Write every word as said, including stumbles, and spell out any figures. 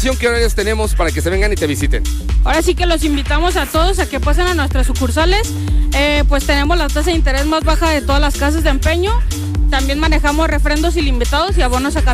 invitación, ¿qué horarios tenemos para que se vengan y te visiten? Ahora sí que los invitamos a todos a que pasen a nuestras sucursales. Eh, pues tenemos la tasa de interés más baja de todas las casas de empeño. También manejamos refrendos ilimitados y abonos a